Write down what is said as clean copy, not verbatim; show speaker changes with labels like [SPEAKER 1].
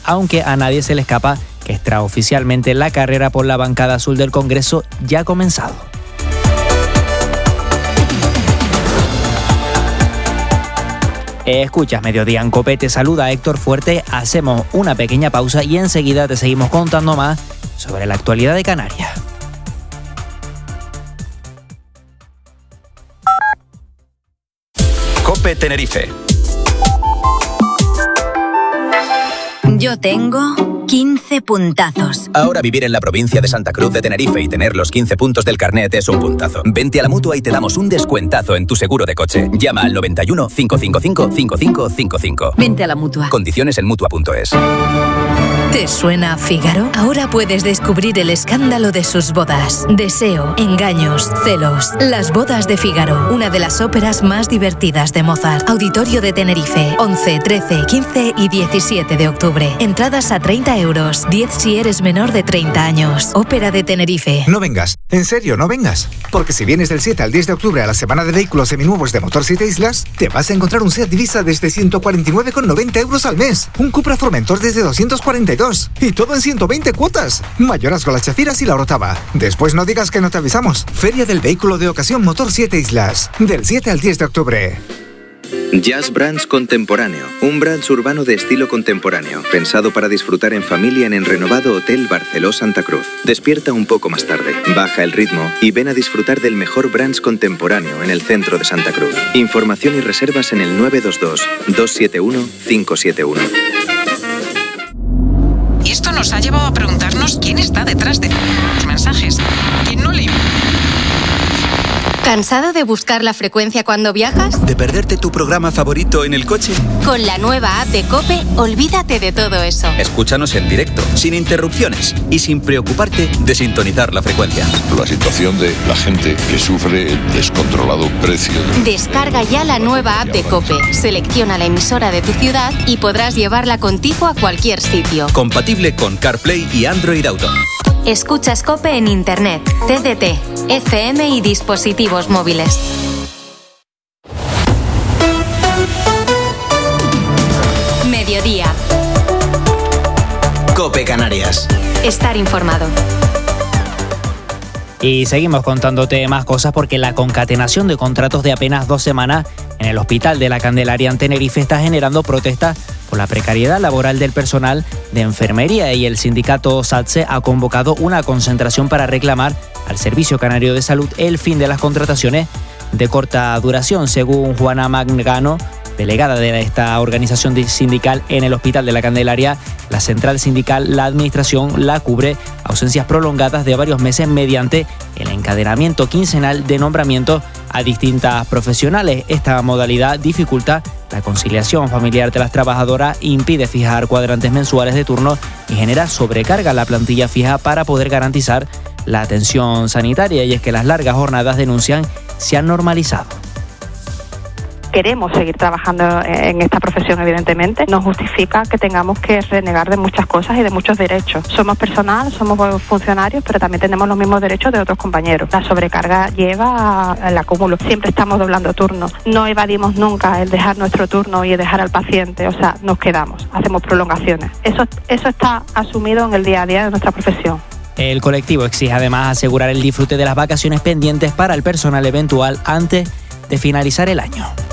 [SPEAKER 1] aunque a nadie se le escapa que extraoficialmente la carrera por la bancada azul del Congreso ya ha comenzado. Escuchas Mediodía en COPE, te saluda Héctor Fuerte, hacemos una pequeña pausa y enseguida te seguimos contando más sobre la actualidad de Canarias.
[SPEAKER 2] COPE Tenerife.
[SPEAKER 3] Yo tengo 15 puntazos.
[SPEAKER 2] Ahora vivir en la provincia de Santa Cruz de Tenerife y tener los 15 puntos del carnet es un puntazo. Vente a la Mutua y te damos un descuentazo en tu seguro de coche. Llama al 91 555 5555.
[SPEAKER 3] Vente a la Mutua.
[SPEAKER 2] Condiciones en Mutua.es.
[SPEAKER 4] ¿Te suena Fígaro? Ahora puedes descubrir el escándalo de sus bodas. Deseo, engaños, celos. Las bodas de Fígaro, una de las óperas más divertidas de Mozart. Auditorio de Tenerife, 11, 13, 15 y 17 de octubre. Entradas a 30 euros, 10 si eres menor de 30 años. Ópera de Tenerife.
[SPEAKER 5] No vengas, en serio, no vengas. Porque si vienes del 7 al 10 de octubre a la semana de vehículos seminuevos de Motor 7 Islas, te vas a encontrar un Seat Divisa desde 149,90 euros al mes. Un Cupra Formentor desde 242. Y todo en 120 cuotas. Mayorazgo, Las Chafiras y La Orotava. Después no digas que no te avisamos. Feria del Vehículo de Ocasión Motor 7 Islas. Del 7 al 10 de octubre.
[SPEAKER 6] Jazz Brands Contemporáneo, un brunch urbano de estilo contemporáneo, pensado para disfrutar en familia en el renovado Hotel Barceló Santa Cruz. Despierta un poco más tarde, baja el ritmo y ven a disfrutar del mejor brunch contemporáneo en el centro de Santa Cruz. Información y reservas en el 922-271-571.
[SPEAKER 7] Y esto nos ha llevado a preguntarnos quién está detrás de los mensajes. ¿Quién no lee?
[SPEAKER 8] ¿Cansado de buscar la frecuencia cuando viajas?
[SPEAKER 9] ¿De perderte tu programa favorito en el coche?
[SPEAKER 8] Con la nueva app de COPE, olvídate de todo eso.
[SPEAKER 9] Escúchanos en directo, sin interrupciones y sin preocuparte de sintonizar la frecuencia.
[SPEAKER 10] La situación de la gente que sufre el descontrolado precio.
[SPEAKER 8] Descarga ya la nueva app de COPE, selecciona la emisora de tu ciudad y podrás llevarla contigo a cualquier sitio.
[SPEAKER 9] Compatible con CarPlay y Android Auto.
[SPEAKER 8] Escuchas COPE en Internet, TDT, FM y dispositivos móviles. Mediodía.
[SPEAKER 2] COPE Canarias.
[SPEAKER 8] Estar informado.
[SPEAKER 1] Y seguimos contándote más cosas porque la concatenación de contratos de apenas 2 semanas en el Hospital de la Candelaria en Tenerife está generando protestas por la precariedad laboral del personal de enfermería, y el sindicato SATSE ha convocado una concentración para reclamar al Servicio Canario de Salud el fin de las contrataciones de corta duración. Según Juana Mangano, delegada de esta organización sindical en el Hospital de la Candelaria, la central sindical, la administración la cubre ausencias prolongadas de varios meses mediante el encadenamiento quincenal de nombramientos a distintas profesionales. Esta modalidad dificulta la conciliación familiar de las trabajadoras, impide fijar cuadrantes mensuales de turno y genera sobrecarga a la plantilla fija para poder garantizar la atención sanitaria. Y es que las largas jornadas, denuncian, se han normalizado.
[SPEAKER 11] Queremos seguir trabajando en esta profesión, evidentemente. No justifica que tengamos que renegar de muchas cosas y de muchos derechos. Somos personal, somos funcionarios, pero también tenemos los mismos derechos de otros compañeros. La sobrecarga lleva al acúmulo. Siempre estamos doblando turnos. No evadimos nunca el dejar nuestro turno y dejar al paciente. O sea, nos quedamos, hacemos prolongaciones. Eso está asumido en el día a día de nuestra profesión.
[SPEAKER 1] El colectivo exige además asegurar el disfrute de las vacaciones pendientes para el personal eventual antes de finalizar el año.